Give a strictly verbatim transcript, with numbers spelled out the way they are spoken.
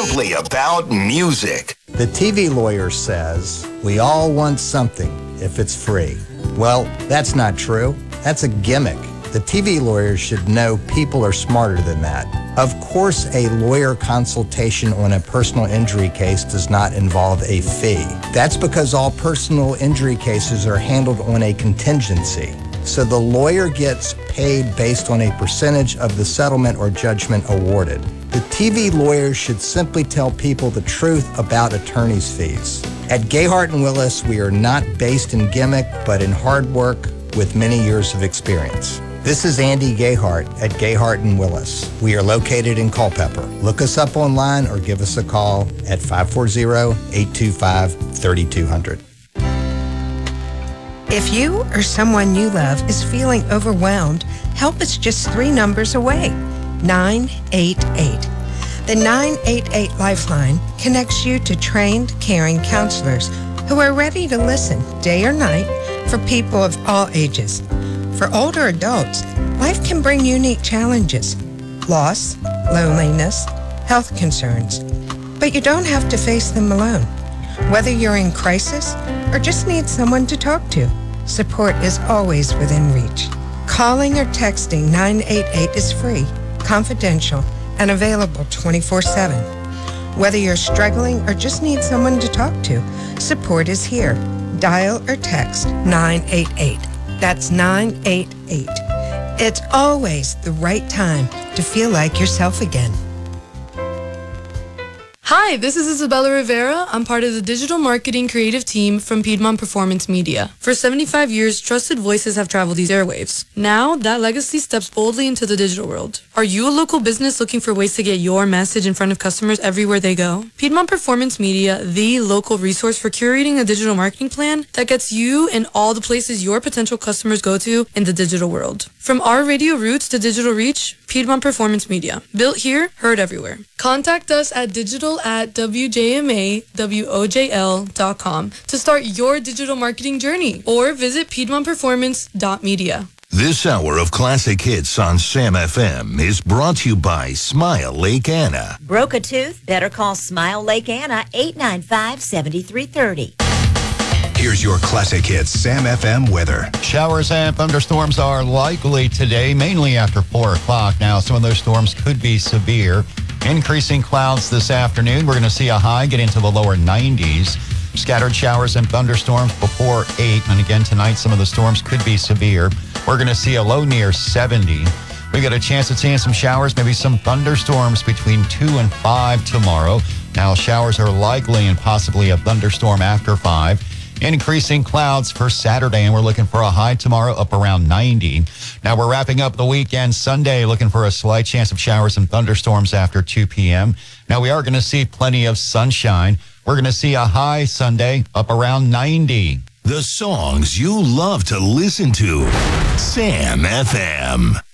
simply about music. The T V lawyer says we all want something if it's free. Well, that's not true. That's a gimmick. The T V lawyer should know people are smarter than that. Of course, a lawyer consultation on a personal injury case does not involve a fee. That's because all personal injury cases are handled on a contingency. So the lawyer gets paid based on a percentage of the settlement or judgment awarded. The T V lawyer should simply tell people the truth about attorney's fees. At Gayhart and Willis, we are not based in gimmick, but in hard work with many years of experience. This is Andy Gayhart at Gayhart and Willis. We are located in Culpeper. Look us up online or give us a call at five four zero, eight two five, three two zero zero. If you or someone you love is feeling overwhelmed, help is just three numbers away. nine eight eight. The nine eight eight Lifeline connects you to trained, caring counselors who are ready to listen day or night for people of all ages. For older adults, life can bring unique challenges: loss, loneliness, health concerns. But you don't have to face them alone. Whether you're in crisis or just need someone to talk to, support is always within reach. Calling or texting nine eight eight is free, confidential, and available twenty-four seven. Whether you're struggling or just need someone to talk to, support is here. Dial or text nine eight eight. That's nine eight eight. It's always the right time to feel like yourself again. Hi, this is Isabella Rivera. I'm part of the digital marketing creative team from Piedmont Performance Media. For seventy-five years, trusted voices have traveled these airwaves. Now, that legacy steps boldly into the digital world. Are you a local business looking for ways to get your message in front of customers everywhere they go? Piedmont Performance Media, the local resource for curating a digital marketing plan that gets you in all the places your potential customers go to in the digital world. From our radio roots to digital reach, Piedmont Performance Media. Built here, heard everywhere. Contact us at digital at w j m a w o j l dot com to start your digital marketing journey, or visit piedmont performance dot media. This hour of classic hits on Sam F M is brought to you by Smile Lake Anna. Broke a tooth? Better call Smile Lake Anna, eight nine five, seven three three zero. Here's your classic hits Sam F M weather. Showers and thunderstorms are likely today, mainly after four o'clock. Now, some of those storms could be severe. Increasing clouds this afternoon. We're going to see a high get into the lower nineties. Scattered showers and thunderstorms before eight. And again, tonight, some of the storms could be severe. We're going to see a low near seventy. We got a chance of seeing some showers, maybe some thunderstorms between two and five tomorrow. Now, showers are likely and possibly a thunderstorm after five. Increasing clouds for Saturday, and we're looking for a high tomorrow up around ninety. Now, we're wrapping up the weekend Sunday, looking for a slight chance of showers and thunderstorms after two p.m. Now, we are going to see plenty of sunshine. We're going to see a high Sunday up around ninety. The songs you love to listen to. Sam F M.